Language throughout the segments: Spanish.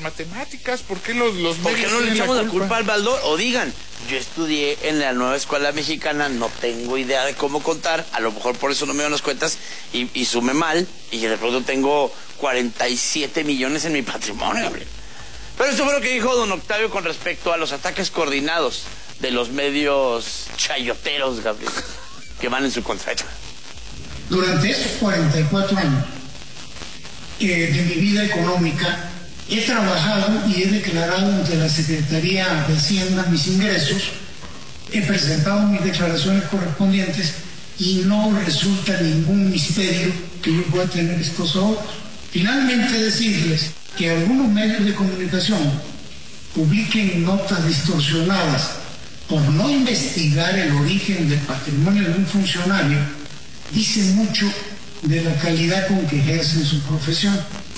matemáticas? ¿Por qué los ¿Por qué no le echamos la culpa al Baldor? O digan, yo estudié en la nueva escuela mexicana, no tengo idea de cómo contar, a lo mejor por eso no me dan las cuentas y sume mal, y de pronto tengo 47 millones en mi patrimonio, Gabriel. Pero esto fue lo que dijo don Octavio con respecto a los ataques coordinados de los medios chayoteros, Gabriel, que van en su contra. Durante esos 44 años de mi vida económica, he trabajado y he declarado ante la Secretaría de Hacienda mis ingresos, he presentado mis declaraciones correspondientes y no resulta ningún misterio que yo pueda tener estos ahorros. Finalmente decirles que algunos medios de comunicación publiquen notas distorsionadas por no investigar el origen del patrimonio de un funcionario, dice mucho de la calidad con que ejercen su profesión.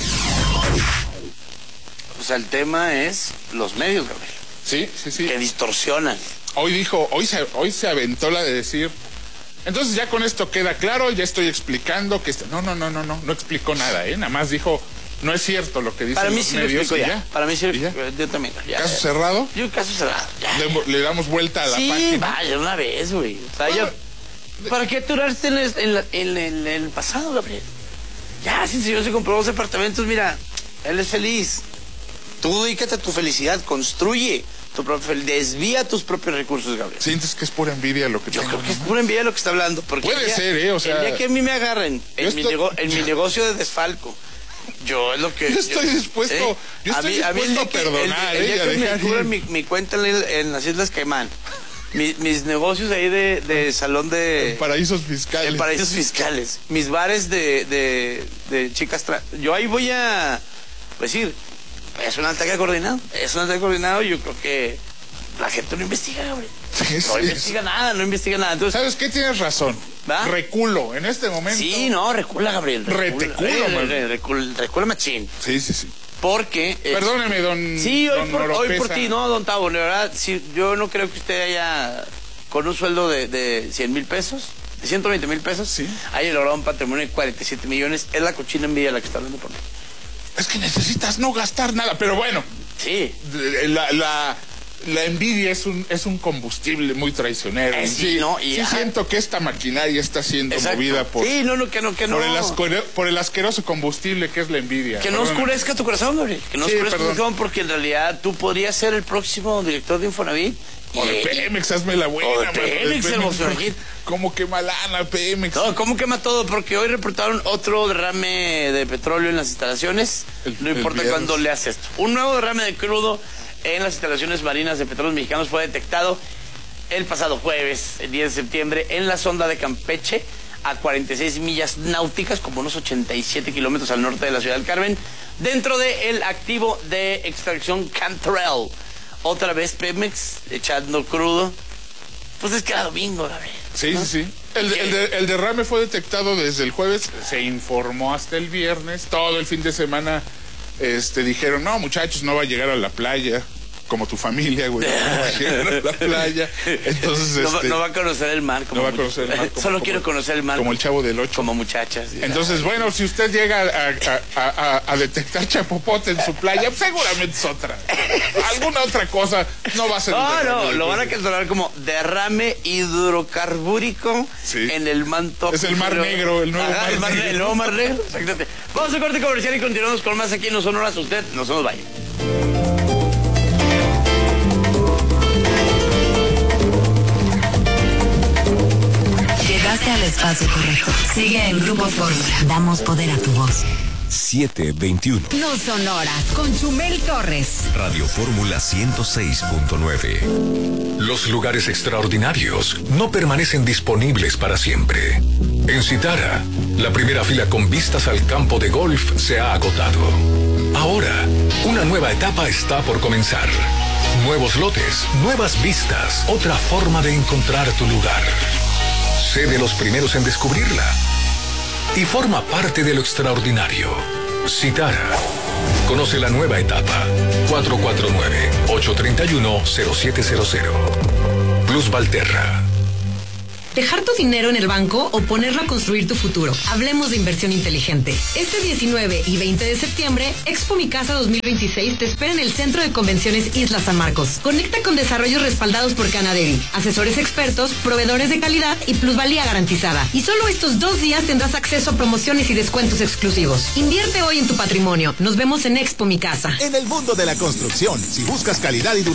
O sea, el tema es los medios, Gabriel. Sí. Que distorsionan. Hoy se aventó la de decir, entonces ya con esto queda claro, ya estoy explicando que... No explicó nada, nada más dijo, no es cierto lo que dicen para mí los sí medios. Lo explico ya. Para mí sí, yo también. Ya, ¿Caso cerrado? Yo caso cerrado, ya. Le damos vuelta a la página. Sí, vaya, una vez, güey. O sea, ya... ¿Para qué aturarse en el pasado, Gabriel? Ya, si el señor se compró 2 departamentos, mira, él es feliz. Tú dedícate a tu felicidad, construye tu desvía tus propios recursos, Gabriel. ¿Sientes que es pura envidia lo que yo tengo? Yo creo que es pura envidia lo que está hablando. Porque puede ser, o sea... El día que a mí me agarren en mi negocio de desfalco, yo es lo que... Yo estoy dispuesto, a perdonar, el día que me cubran mi cuenta en las Islas Caimán, mis negocios ahí de salón de... En paraísos fiscales. En paraísos fiscales. Mis bares de chicas yo ahí voy a decir, es un ataque coordinado. Yo creo que la gente no investiga, Gabriel. No investiga nada. Entonces, ¿sabes qué? Tienes razón. ¿va? Reculo, en este momento. Sí, no, recula, Gabriel. Recula machín. Sí. Porque... Perdóneme, don... Sí, hoy por ti, no, don Tavo, la verdad, sí, yo no creo que usted haya, con un sueldo de 100,000 pesos, de 120,000 pesos, ¿sí? Haya logrado un patrimonio de 47 millones. Es la cochina envidia la que está hablando por mí. Es que necesitas no gastar nada, pero bueno. Sí. La envidia es un combustible muy traicionero. Sí, siento que esta maquinaria está siendo movida por... Sí, por el asqueroso combustible que es la envidia. Que no oscurezca tu corazón, Gabriel. Que no oscurezca tu corazón, porque en realidad tú podrías ser el próximo director de Infonavit. O de Pemex, hazme la buena. O de Pemex, ¿Cómo quema lana Pemex? No, ¿cómo quema todo? Porque hoy reportaron otro derrame de petróleo en las instalaciones. No importa cuándo leas esto. Un nuevo derrame de crudo en las instalaciones marinas de Petróleos Mexicanos fue detectado el pasado jueves, el 10 de septiembre, en la sonda de Campeche, a 46 millas náuticas, como unos 87 kilómetros al norte de la ciudad del Carmen, dentro del activo de extracción Cantarell. Otra vez Pemex echando crudo. Pues es que era domingo, Gabriel. Sí. El derrame fue detectado desde el jueves, se informó hasta el viernes, todo el fin de semana dijeron, no, muchachos, no va a llegar a la playa, como tu familia, güey, no va a llegar a la playa. Entonces, no va a conocer el mar. No va a conocer el mar. Solo quiero conocer el mar. Como el Chavo del 8. Como muchachas. Entonces, bueno, si usted llega a detectar chapopote en su playa, seguramente es otra. Alguna otra cosa, no va a ser. No, lo van a cancelar como derrame hidrocarbúrico en el manto. Es el Mar Negro, el nuevo Mar Negro. El nuevo Mar Negro, exactamente. Vamos a corte comercial y continuamos con más aquí en No Sonoras. Usted no se nos vaya. Llegaste al espacio correcto. Sigue en Grupo Fórmula. Damos poder a tu voz. 7:21. No Sonoras con Chumel Torres. Radio Fórmula 106.9. Los lugares extraordinarios no permanecen disponibles para siempre. En Citara, la primera fila con vistas al campo de golf se ha agotado. Ahora, una nueva etapa está por comenzar. Nuevos lotes, nuevas vistas, otra forma de encontrar tu lugar. Sé de los primeros en descubrirla y forma parte de lo extraordinario. Citara. Conoce la nueva etapa. 449-831-0700. Plus Valterra. ¿Dejar tu dinero en el banco o ponerlo a construir tu futuro? Hablemos de inversión inteligente. Este 19 y 20 de septiembre, Expo Mi Casa 2026 te espera en el Centro de Convenciones Isla San Marcos. Conecta con desarrollos respaldados por Canaderi, asesores expertos, proveedores de calidad y plusvalía garantizada. Y solo estos 2 días tendrás acceso a promociones y descuentos exclusivos. Invierte hoy en tu patrimonio. Nos vemos en Expo Mi Casa. En el mundo de la construcción, si buscas calidad y